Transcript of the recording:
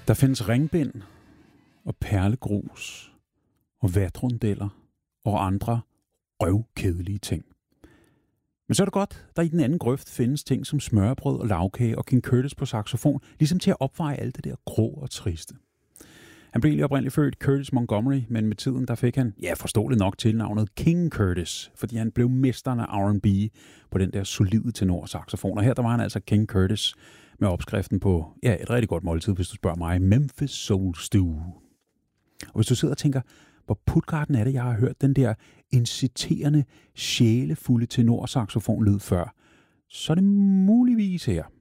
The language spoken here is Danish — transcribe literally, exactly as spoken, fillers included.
Der findes ringbind og perlegrus og vatrundeller og andre røvkedelige ting. Men så er det godt, der i den anden grøft findes ting som smørbrød og lavkage og King Curtis på saxofon, ligesom til at opveje alt det der grå og triste. Han blev lige oprindeligt født Curtis Montgomery, men med tiden der fik han, ja forståeligt nok, tilnavnet King Curtis, fordi han blev mesteren af R and B på den der solide tenor-saxofon. Og her der var han altså King Curtis med opskriften på, ja, et rigtig godt måltid, hvis du spørger mig, Memphis Soul Stew. Og hvis du sidder og tænker, hvor Puttgarden er det, jeg har hørt den der inciterende, sjælefulde tenor-saxofon lyd før, så er det muligvis her.